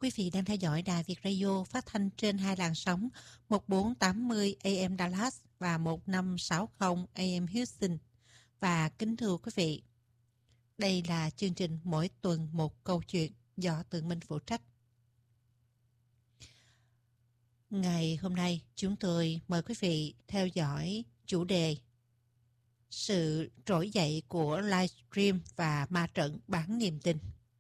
Quý vị đang theo dõi Đài Việt Radio phát thanh trên hai làn sóng 1480 AM Dallas và 1560 AM Houston. Và kính thưa quý vị, đây là chương trình mỗi tuần một câu chuyện do Tường Minh phụ trách. Ngày hôm nay, chúng tôi mời quý vị theo dõi chủ đề sự trỗi dậy của livestream và ma trận bán niềm tin.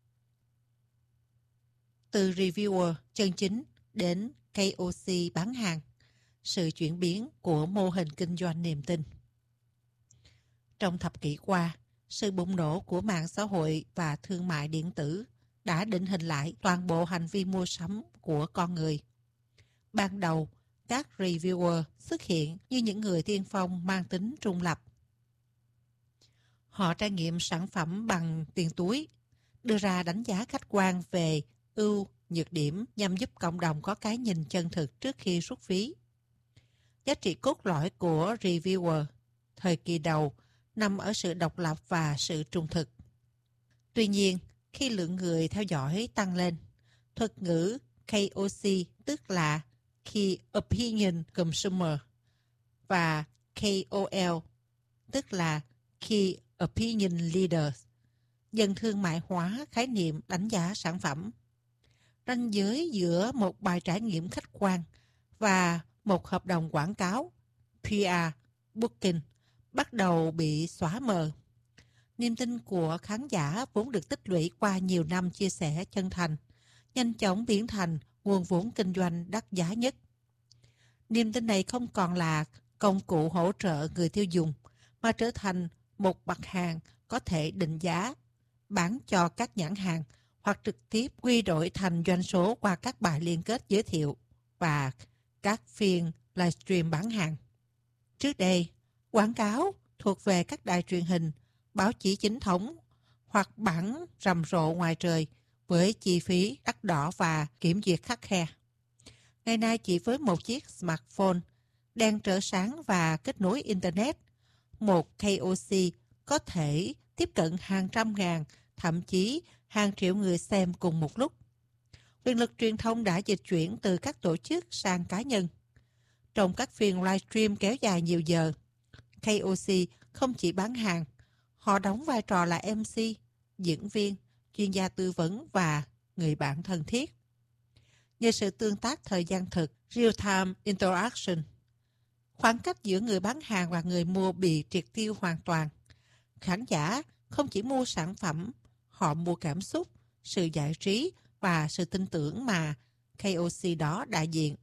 Từ reviewer chân chính đến KOC bán hàng, sự chuyển biến của mô hình kinh doanh niềm tin. Trong thập kỷ qua, sự bùng nổ của mạng xã hội và thương mại điện tử đã định hình lại toàn bộ hành vi mua sắm của con người. Ban đầu, các reviewer xuất hiện như những người tiên phong mang tính trung lập. Họ trải nghiệm sản phẩm bằng tiền túi, đưa ra đánh giá khách quan về ưu, nhược điểm nhằm giúp cộng đồng có cái nhìn chân thực trước khi rút phí. Giá trị cốt lõi của reviewer thời kỳ đầu nằm ở sự độc lập và sự trung thực. Tuy nhiên, khi lượng người theo dõi tăng lên, thuật ngữ KOC tức là Key Opinion Consumer và KOL tức là Key Opinion Leaders dần thương mại hóa khái niệm đánh giá sản phẩm. Ranh giới giữa một bài trải nghiệm khách quan và một hợp đồng quảng cáo PR booking bắt đầu bị xóa mờ. Niềm tin của khán giả vốn được tích lũy qua nhiều năm chia sẻ chân thành, nhanh chóng biến thành nguồn vốn kinh doanh đắt giá nhất. Niềm tin này không còn là công cụ hỗ trợ người tiêu dùng, mà trở thành một mặt hàng có thể định giá, bán cho các nhãn hàng hoặc trực tiếp quy đổi thành doanh số qua các bài liên kết giới thiệu và các phiên livestream bán hàng. Trước đây, quảng cáo thuộc về các đài truyền hình, báo chí chính thống hoặc bản rầm rộ ngoài trời với chi phí đắt đỏ và kiểm duyệt khắt khe. Ngày nay chỉ với một chiếc smartphone, đèn trở sáng và kết nối Internet, một KOC có thể tiếp cận hàng trăm ngàn, thậm chí hàng triệu người xem cùng một lúc. Quyền lực truyền thông đã dịch chuyển từ các tổ chức sang cá nhân. Trong các phiên livestream kéo dài nhiều giờ, KOC không chỉ bán hàng, họ đóng vai trò là MC, diễn viên, chuyên gia tư vấn và người bạn thân thiết. Nhờ sự tương tác thời gian thực, real-time interaction, khoảng cách giữa người bán hàng và người mua bị triệt tiêu hoàn toàn. Khán giả không chỉ mua sản phẩm, họ mua cảm xúc, sự giải trí và sự tin tưởng mà KOC đó đại diện.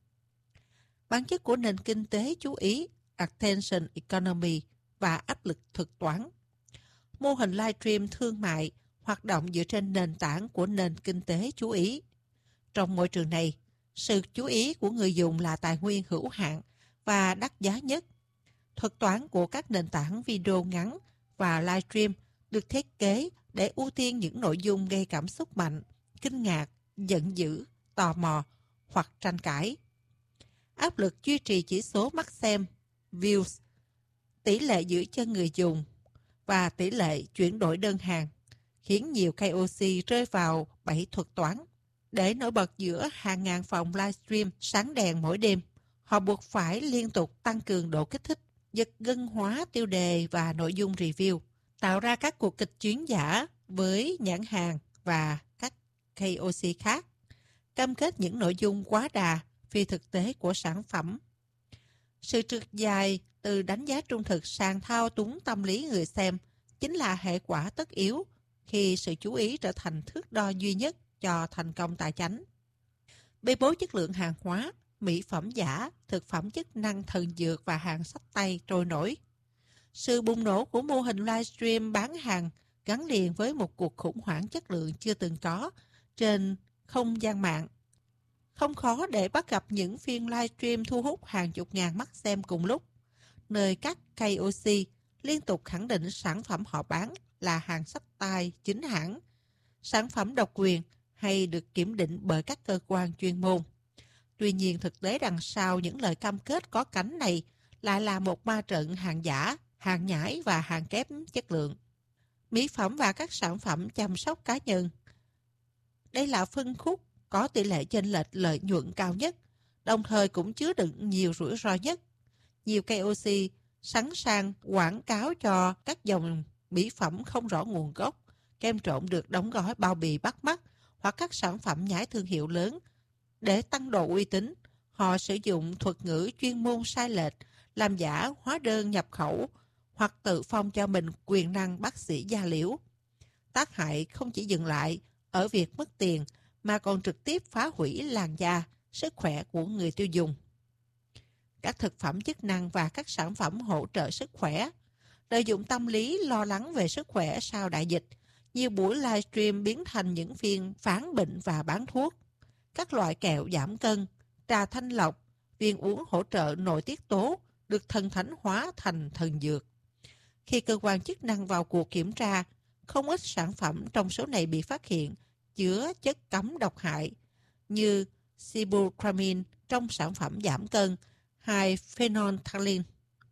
Bản chất của nền kinh tế chú ý attention economy và áp lực thực toán. Mô hình livestream thương mại hoạt động dựa trên nền tảng của nền kinh tế chú ý. Trong môi trường này, sự chú ý của người dùng là tài nguyên hữu hạn và đắt giá nhất. Thuật toán của các nền tảng video ngắn và livestream được thiết kế để ưu tiên những nội dung gây cảm xúc mạnh, kinh ngạc, giận dữ, tò mò hoặc tranh cãi. Áp lực duy trì chỉ số mắt xem, views, tỷ lệ giữ chân người dùng và tỷ lệ chuyển đổi đơn hàng khiến nhiều KOC rơi vào bẫy thuật toán. Để nổi bật giữa hàng ngàn phòng livestream sáng đèn mỗi đêm, họ buộc phải liên tục tăng cường độ kích thích, giật gân hóa tiêu đề và nội dung review, tạo ra các cuộc kịch chuyến giả với nhãn hàng và các KOC khác, cam kết những nội dung quá đà, phi thực tế của sản phẩm. Sự trượt dài từ đánh giá trung thực sang thao túng tâm lý người xem chính là hệ quả tất yếu khi sự chú ý trở thành thước đo duy nhất cho thành công tài chánh. Bê bối chất lượng hàng hóa, mỹ phẩm giả, thực phẩm chức năng thần dược và hàng xách tay trôi nổi. Sự bùng nổ của mô hình livestream bán hàng gắn liền với một cuộc khủng hoảng chất lượng chưa từng có trên không gian mạng. Không khó để bắt gặp những phiên livestream thu hút hàng chục ngàn mắt xem cùng lúc, nơi các KOC liên tục khẳng định sản phẩm họ bán là hàng xách tay chính hãng, sản phẩm độc quyền hay được kiểm định bởi các cơ quan chuyên môn. Tuy nhiên, thực tế đằng sau những lời cam kết có cánh này lại là một ma trận hàng giả, hàng nhái và hàng kém chất lượng. Mỹ phẩm và các sản phẩm chăm sóc cá nhân. Đây là phân khúc có tỷ lệ chênh lệch lợi nhuận cao nhất, đồng thời cũng chứa đựng nhiều rủi ro nhất. Nhiều KOC sẵn sàng quảng cáo cho các dòng mỹ phẩm không rõ nguồn gốc, kem trộn được đóng gói bao bì bắt mắt hoặc các sản phẩm nhái thương hiệu lớn. Để tăng độ uy tín, họ sử dụng thuật ngữ chuyên môn sai lệch, làm giả hóa đơn nhập khẩu hoặc tự phong cho mình quyền năng bác sĩ da liễu. Tác hại không chỉ dừng lại ở việc mất tiền mà còn trực tiếp phá hủy làn da, sức khỏe của người tiêu dùng. Các thực phẩm chức năng và các sản phẩm hỗ trợ sức khỏe. Lợi dụng tâm lý lo lắng về sức khỏe sau đại dịch, nhiều buổi livestream biến thành những phiên phán bệnh và bán thuốc. Các loại kẹo giảm cân, trà thanh lọc, viên uống hỗ trợ nội tiết tố được thần thánh hóa thành thần dược. Khi cơ quan chức năng vào cuộc kiểm tra, không ít sản phẩm trong số này bị phát hiện chứa chất cấm độc hại như sibutramine trong sản phẩm giảm cân hay phenolphthalein.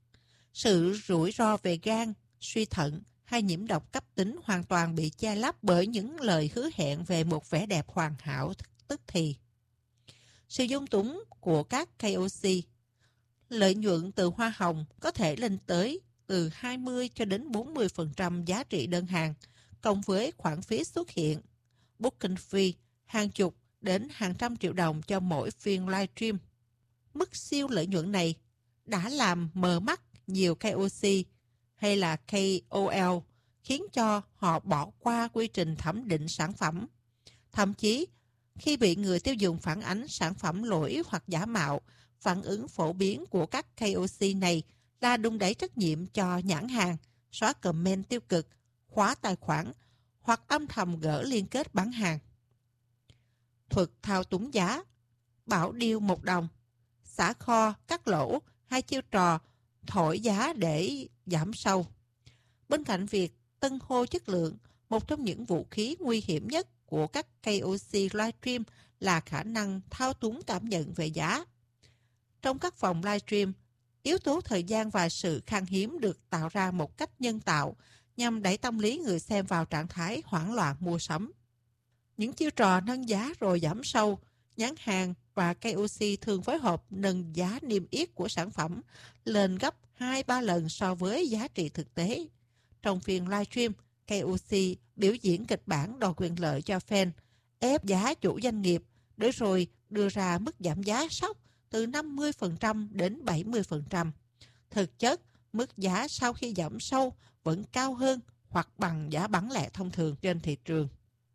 Sự rủi ro về gan, suy thận hay nhiễm độc cấp tính hoàn toàn bị che lấp bởi những lời hứa hẹn về một vẻ đẹp hoàn hảo tức thì. Sự dung túng của các KOC. Lợi nhuận từ hoa hồng có thể lên tới từ 20 cho đến 40% giá trị đơn hàng, cộng với khoản phí xuất hiện, booking fee, hàng chục đến hàng trăm triệu đồng cho mỗi phiên livestream. Mức siêu lợi nhuận này đã làm mờ mắt nhiều KOC hay là KOL, khiến cho họ bỏ qua quy trình thẩm định sản phẩm. Thậm chí, khi bị người tiêu dùng phản ánh sản phẩm lỗi hoặc giả mạo, phản ứng phổ biến của các KOC này là đùn đẩy trách nhiệm cho nhãn hàng, xóa comment tiêu cực, khóa tài khoản hoặc âm thầm gỡ liên kết bán hàng. Thuật thao túng giá, bảo deal 1 đồng, xả kho, cắt lỗ hay chiêu trò thổi giá để giảm sâu. Bên cạnh việc tân hô chất lượng, một trong những vũ khí nguy hiểm nhất của các KOC livestream là khả năng thao túng cảm nhận về giá. Trong các phòng livestream, yếu tố thời gian và sự khan hiếm được tạo ra một cách nhân tạo nhằm đẩy tâm lý người xem vào trạng thái hoảng loạn mua sắm. Những chiêu trò nâng giá rồi giảm sâu, nhãn hàng và KOC thường phối hợp nâng giá niêm yết của sản phẩm lên gấp 2-3 lần so với giá trị thực tế. Trong phiên livestream, KOC biểu diễn kịch bản đòi quyền lợi cho fan, ép giá chủ doanh nghiệp, để rồi đưa ra mức giảm giá sốc từ 50% đến 70%. Thực chất, mức giá sau khi giảm sâu vẫn cao hơn hoặc bằng giá bán lẻ thông thường trên thị trường.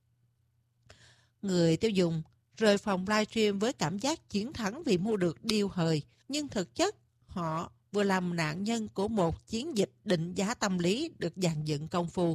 Người tiêu dùng rời phòng livestream với cảm giác chiến thắng vì mua được deal hời, nhưng thực chất họ vừa làm nạn nhân của một chiến dịch định giá tâm lý được dàn dựng công phu.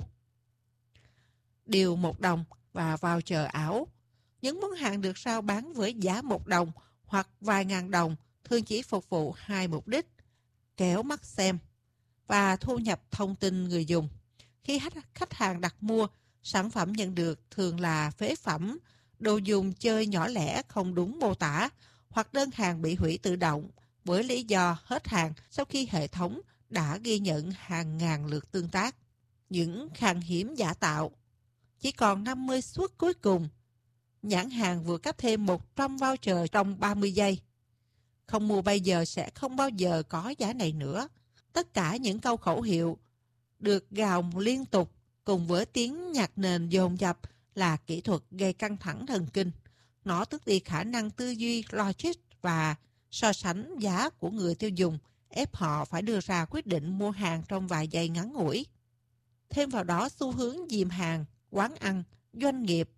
Deal 1 đồng và voucher ảo. Những món hàng được rao bán với giá 1 đồng hoặc vài ngàn đồng thường chỉ phục vụ 2 mục đích: kéo mắt xem và thu nhập thông tin người dùng. Khi khách hàng đặt mua, sản phẩm nhận được thường là phế phẩm, đồ dùng chơi nhỏ lẻ không đúng mô tả, hoặc đơn hàng bị hủy tự động với lý do hết hàng sau khi hệ thống đã ghi nhận hàng ngàn lượt tương tác. Những khan hiếm giả tạo. Chỉ còn 50 suất cuối cùng. Nhãn hàng vừa cấp thêm 100 voucher trong 30 giây. Không mua bây giờ sẽ không bao giờ có giá này nữa. Tất cả những câu khẩu hiệu được gào liên tục cùng với tiếng nhạc nền dồn dập là kỹ thuật gây căng thẳng thần kinh. Nó tước đi khả năng tư duy logic và so sánh giá của người tiêu dùng, ép họ phải đưa ra quyết định mua hàng trong vài giây ngắn ngủi. Thêm vào đó xu hướng dìm hàng, quán ăn, doanh nghiệp.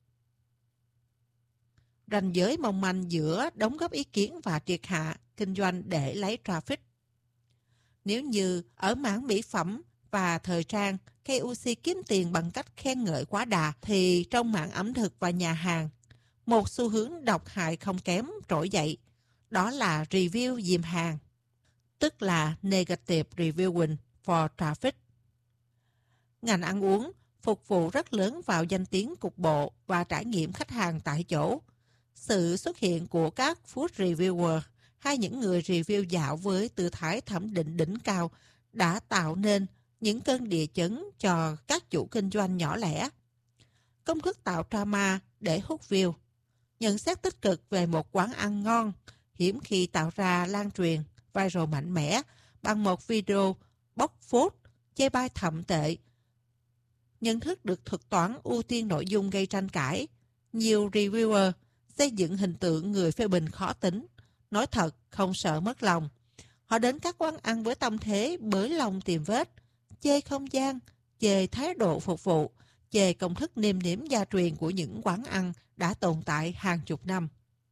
Ranh giới mong manh giữa đóng góp ý kiến và triệt hạ kinh doanh để lấy traffic. Nếu như ở mảng mỹ phẩm và thời trang, KOC kiếm tiền bằng cách khen ngợi quá đà, thì trong mảng ẩm thực và nhà hàng, một xu hướng độc hại không kém trỗi dậy, đó là review dìm hàng, tức là negative reviewing for traffic. Ngành ăn uống phục vụ rất lớn vào danh tiếng cục bộ và trải nghiệm khách hàng tại chỗ. Sự xuất hiện của các food reviewer hay những người review dạo với tư thái thẩm định đỉnh cao đã tạo nên những cơn địa chấn cho các chủ kinh doanh nhỏ lẻ. Công thức tạo drama để hút view. Nhận xét tích cực về một quán ăn ngon hiếm khi tạo ra lan truyền viral mạnh mẽ bằng một video bóc phốt, chê bai thậm tệ. Nhận thức được thuật toán ưu tiên nội dung gây tranh cãi. Nhiều reviewer xây dựng hình tượng người phê bình khó tính, nói thật không sợ mất lòng. Họ đến các quán ăn với tâm thế bới lông tìm vết, chê không gian, chê thái độ phục vụ, chê công thức nêm nếm gia truyền của những quán ăn đã tồn tại hàng chục năm.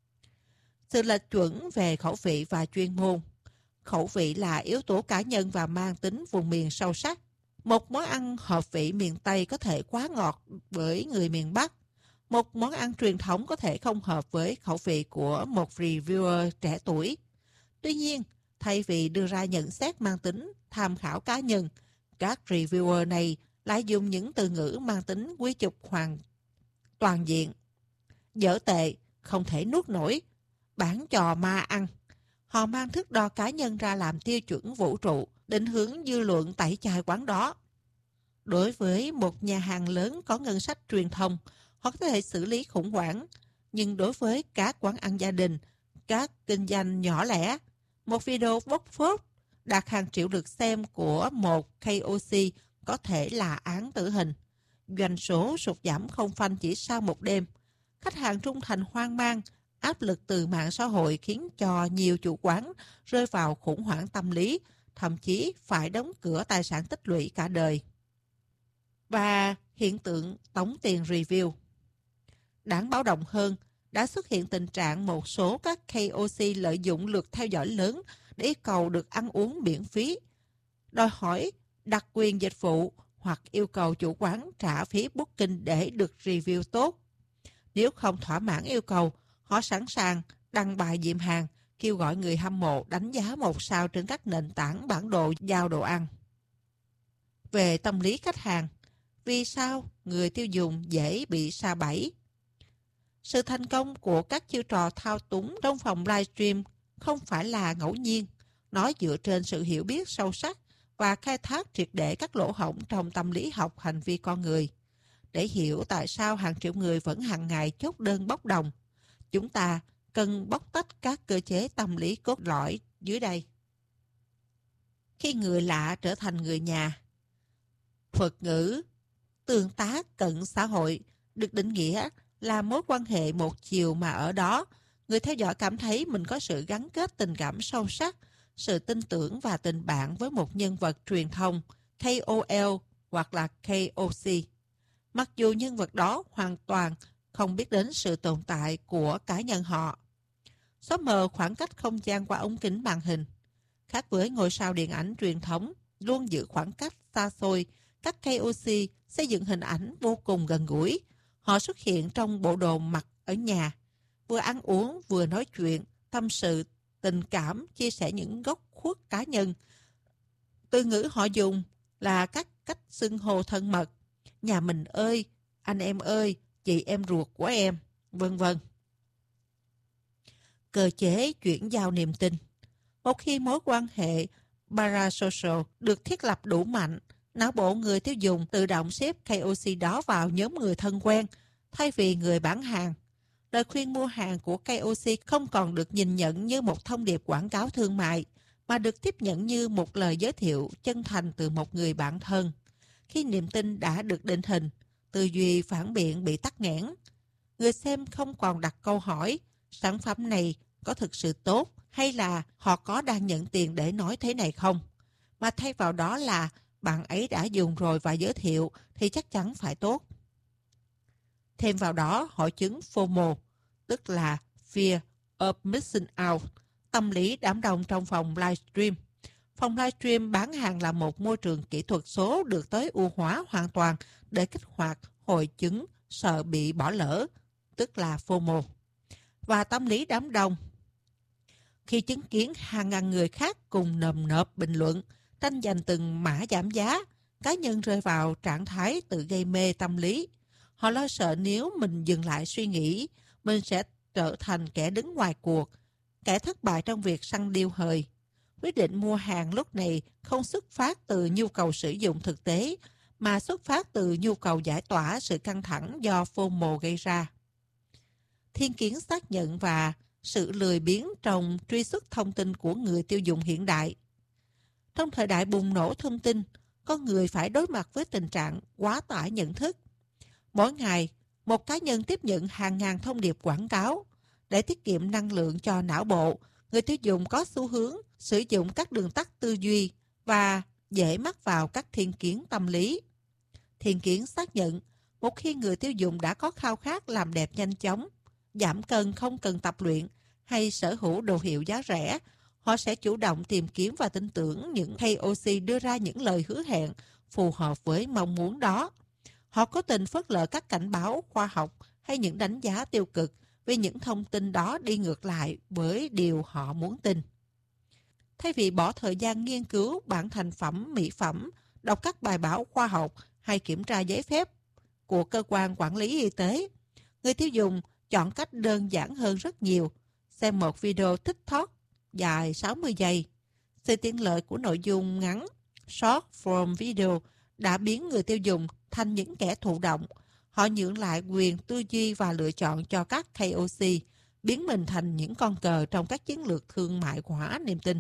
Sự lệch chuẩn về khẩu vị và chuyên môn. Khẩu vị là yếu tố cá nhân và mang tính vùng miền sâu sắc. Một món ăn hợp vị miền Tây có thể quá ngọt bởi người miền Bắc. Một món ăn truyền thống có thể không hợp với khẩu vị của một reviewer trẻ tuổi. Tuy nhiên, thay vì đưa ra nhận xét mang tính tham khảo cá nhân, các reviewer này lại dùng những từ ngữ mang tính quy chụp toàn diện. Dở tệ, không thể nuốt nổi, bán trò ma ăn. Họ mang thước đo cá nhân ra làm tiêu chuẩn vũ trụ, định hướng dư luận tẩy chay quán đó. Đối với một nhà hàng lớn có ngân sách truyền thông, họ có thể xử lý khủng hoảng. Nhưng đối với các quán ăn gia đình, các kinh doanh nhỏ lẻ, một video bóc phốt đạt hàng triệu lượt xem của một KOC có thể là án tử hình. Doanh số sụt giảm không phanh chỉ sau một đêm. Khách hàng trung thành hoang mang, áp lực từ mạng xã hội khiến cho nhiều chủ quán rơi vào khủng hoảng tâm lý, thậm chí phải đóng cửa tài sản tích lũy cả đời. Và hiện tượng tống tiền review. Đáng báo động hơn, đã xuất hiện tình trạng một số các KOC lợi dụng lượt theo dõi lớn để yêu cầu được ăn uống miễn phí, đòi hỏi đặc quyền dịch vụ hoặc yêu cầu chủ quán trả phí booking để được review tốt. Nếu không thỏa mãn yêu cầu, họ sẵn sàng đăng bài diệm hàng, kêu gọi người hâm mộ đánh giá 1 sao trên các nền tảng bản đồ giao đồ ăn. Về tâm lý khách hàng, vì sao người tiêu dùng dễ bị sa bẫy? Sự thành công của các chiêu trò thao túng trong phòng livestream không phải là ngẫu nhiên. Nó dựa trên sự hiểu biết sâu sắc và khai thác triệt để các lỗ hổng trong tâm lý học hành vi con người. Để hiểu tại sao hàng triệu người vẫn hàng ngày chốt đơn bốc đồng, chúng ta cần bóc tách các cơ chế tâm lý cốt lõi dưới đây. Khi người lạ trở thành người nhà, Phật ngữ tương tác cận xã hội được định nghĩa là mối quan hệ một chiều mà ở đó người theo dõi cảm thấy mình có sự gắn kết tình cảm sâu sắc, sự tin tưởng và tình bạn với một nhân vật truyền thông KOL hoặc là KOC. Mặc dù nhân vật đó hoàn toàn không biết đến sự tồn tại của cá nhân họ. Xóa mờ khoảng cách không gian qua ống kính màn hình. Khác với ngôi sao điện ảnh truyền thống luôn giữ khoảng cách xa xôi, các KOC xây dựng hình ảnh vô cùng gần gũi. Họ xuất hiện trong bộ đồ mặc ở nhà, vừa ăn uống vừa nói chuyện, tâm sự, tình cảm, chia sẻ những góc khuất cá nhân. Từ ngữ họ dùng là các cách xưng hô thân mật, nhà mình ơi, anh em ơi, chị em ruột của em, vân vân. Cơ chế chuyển giao niềm tin. Một khi mối quan hệ parasocial được thiết lập đủ mạnh, não bộ người tiêu dùng tự động xếp KOC đó vào nhóm người thân quen, thay vì người bán hàng. Lời khuyên mua hàng của KOC không còn được nhìn nhận như một thông điệp quảng cáo thương mại, mà được tiếp nhận như một lời giới thiệu chân thành từ một người bạn thân. Khi niềm tin đã được định hình, tư duy phản biện bị tắc nghẽn. Người xem không còn đặt câu hỏi, sản phẩm này có thực sự tốt hay là họ có đang nhận tiền để nói thế này không? Mà thay vào đó là bạn ấy đã dùng rồi và giới thiệu thì chắc chắn phải tốt. Thêm vào đó hội chứng FOMO, tức là Fear of Missing Out, tâm lý đám đông trong phòng livestream. Phòng livestream bán hàng là một môi trường kỹ thuật số được tối ưu hóa hoàn toàn để kích hoạt hội chứng sợ bị bỏ lỡ, tức là FOMO. Và tâm lý đám đông. Khi chứng kiến hàng ngàn người khác cùng nơm nớp bình luận, tranh giành từng mã giảm giá, cá nhân rơi vào trạng thái tự gây mê tâm lý. Họ lo sợ nếu mình dừng lại suy nghĩ, mình sẽ trở thành kẻ đứng ngoài cuộc, kẻ thất bại trong việc săn deal hời. Quyết định mua hàng lúc này không xuất phát từ nhu cầu sử dụng thực tế, mà xuất phát từ nhu cầu giải tỏa sự căng thẳng do FOMO gây ra. thiên kiến xác nhận và sự lười biếng trong truy xuất thông tin của người tiêu dùng hiện đại. Trong thời đại bùng nổ thông tin, con người phải đối mặt với tình trạng quá tải nhận thức. Mỗi ngày, một cá nhân tiếp nhận hàng ngàn thông điệp quảng cáo. Để tiết kiệm năng lượng cho não bộ, người tiêu dùng có xu hướng sử dụng các đường tắt tư duy và dễ mắc vào các thiên kiến tâm lý. Thiên kiến xác nhận, một khi người tiêu dùng đã có khao khát làm đẹp nhanh chóng, giảm cân không cần tập luyện hay sở hữu đồ hiệu giá rẻ, họ sẽ chủ động tìm kiếm và tin tưởng những KOC đưa ra những lời hứa hẹn phù hợp với mong muốn đó. Họ cố tình phớt lờ các cảnh báo khoa học hay những đánh giá tiêu cực vì những thông tin đó đi ngược lại với điều họ muốn tin. Thay vì bỏ thời gian nghiên cứu bản thành phẩm mỹ phẩm, đọc các bài báo khoa học hay kiểm tra giấy phép của cơ quan quản lý y tế, người tiêu dùng chọn cách đơn giản hơn rất nhiều, xem một video TikTok dài 60 giây. Sự tiện lợi của nội dung ngắn, short form video, đã biến người tiêu dùng thành những kẻ thụ động. Họ nhượng lại quyền tư duy và lựa chọn cho các KOC, biến mình thành những con cờ trong các chiến lược thương mại hóa niềm tin.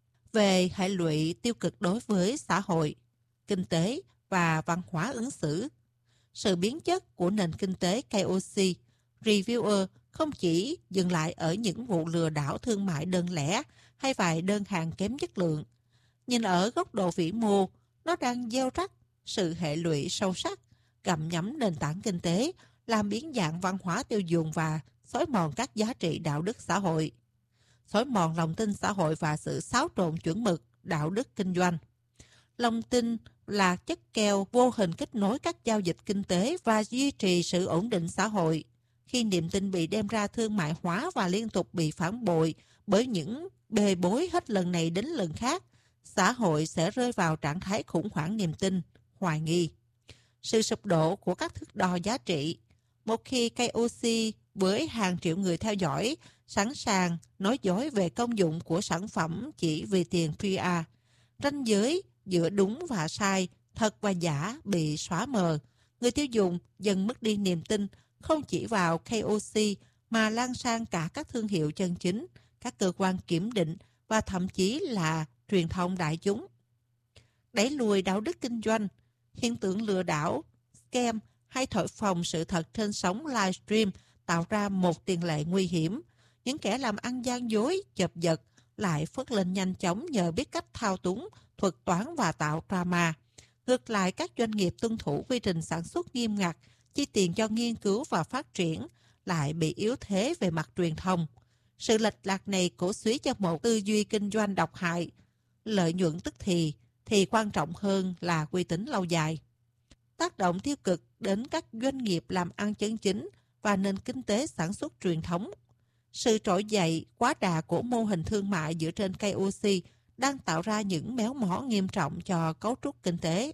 Về hệ lụy tiêu cực đối với xã hội, kinh tế và văn hóa ứng xử, sự biến chất của nền kinh tế KOC, reviewer không chỉ dừng lại ở những vụ lừa đảo thương mại đơn lẻ hay vài đơn hàng kém chất lượng. Nhìn ở góc độ vĩ mô, nó đang gieo rắc sự hệ lụy sâu sắc, gặm nhấm nền tảng kinh tế, làm biến dạng văn hóa tiêu dùng và xói mòn các giá trị đạo đức xã hội. Xói mòn lòng tin xã hội và sự xáo trộn chuẩn mực đạo đức kinh doanh. Lòng tin là chất keo vô hình kết nối các giao dịch kinh tế và duy trì sự ổn định xã hội. Khi niềm tin bị đem ra thương mại hóa và liên tục bị phản bội bởi những bê bối hết lần này đến lần khác, xã hội sẽ rơi vào trạng thái khủng hoảng niềm tin, hoài nghi. Sự sụp đổ của các thước đo giá trị. Một khi KOC với hàng triệu người theo dõi sẵn sàng nói dối về công dụng của sản phẩm chỉ vì tiền PR, ranh giới giữa đúng và sai, thật và giả bị xóa mờ. Người tiêu dùng dần mất đi niềm tin không chỉ vào KOC mà lan sang cả các thương hiệu chân chính, các cơ quan kiểm định và thậm chí là truyền thông đại chúng. Đẩy lùi đạo đức kinh doanh, hiện tượng lừa đảo, scam hay thổi phồng sự thật trên sóng livestream tạo ra một tiền lệ nguy hiểm. Những kẻ làm ăn gian dối, chộp giật lại phất lên nhanh chóng nhờ biết cách thao túng, thuật toán và tạo drama. Ngược lại, các doanh nghiệp tuân thủ quy trình sản xuất nghiêm ngặt, chi tiền cho nghiên cứu và phát triển, lại bị yếu thế về mặt truyền thông. Sự lệch lạc này cổ suý cho một tư duy kinh doanh độc hại. Lợi nhuận tức thì quan trọng hơn là uy tín lâu dài. Tác động tiêu cực đến các doanh nghiệp làm ăn chân chính và nền kinh tế sản xuất truyền thống. Sự trỗi dậy quá đà của mô hình thương mại dựa trên KOC đang tạo ra những méo mó nghiêm trọng cho cấu trúc kinh tế.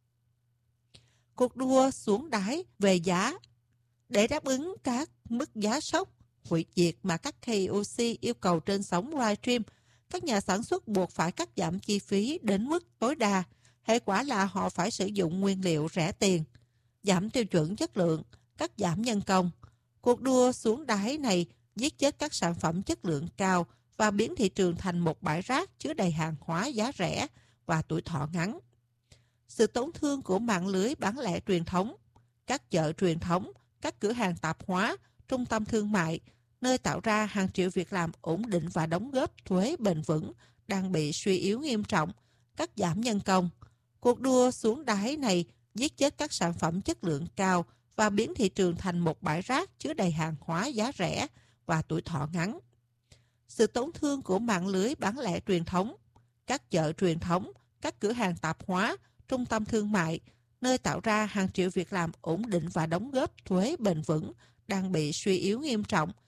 Cuộc đua xuống đáy về giá. Để đáp ứng các mức giá sốc, hủy diệt mà các KOC yêu cầu trên sóng livestream, các nhà sản xuất buộc phải cắt giảm chi phí đến mức tối đa. Hệ quả là họ phải sử dụng nguyên liệu rẻ tiền, giảm tiêu chuẩn chất lượng, cắt giảm nhân công. Cuộc đua xuống đáy này giết chết các sản phẩm chất lượng cao và biến thị trường thành một bãi rác chứa đầy hàng hóa giá rẻ và tuổi thọ ngắn. Sự tổn thương của mạng lưới bán lẻ truyền thống, các chợ truyền thống, các cửa hàng tạp hóa, trung tâm thương mại, nơi tạo ra hàng triệu việc làm ổn định và đóng góp thuế bền vững, đang bị suy yếu nghiêm trọng, cắt giảm nhân công. Cuộc đua xuống đáy này giết chết các sản phẩm chất lượng cao và biến thị trường thành một bãi rác chứa đầy hàng hóa giá rẻ và tuổi thọ ngắn. Sự tổn thương của mạng lưới bán lẻ truyền thống, các chợ truyền thống, các cửa hàng tạp hóa, trung tâm thương mại, nơi tạo ra hàng triệu việc làm ổn định và đóng góp thuế bền vững, đang bị suy yếu nghiêm trọng,